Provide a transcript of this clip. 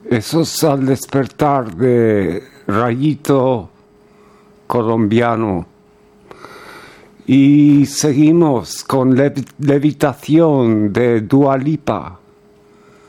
Eso es Al despertar de Rayito Colombiano. Y seguimos con Levitación de Dua Lipa.